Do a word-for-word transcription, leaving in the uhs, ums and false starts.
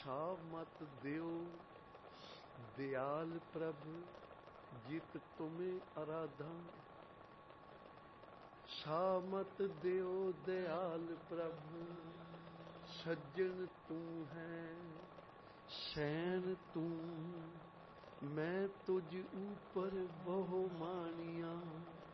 ਛਾ ਮਤ ਦਿਓ ਦਿਆਲ ਪ੍ਰਭ ਜਿਤ ਤੁਮੇ ਅਰਾਧਾ। ਛਾ ਮਤ ਦਿਓ ਦਿਆਲ ਪ੍ਰਭ ਸੱਜਣ ਤੂੰ ਹੈ ਸੈਨ ਤੂੰ। ਮੈਂ ਤੁਝ ਊਪਰ ਬਹੁ ਮਾਣੀਆਂ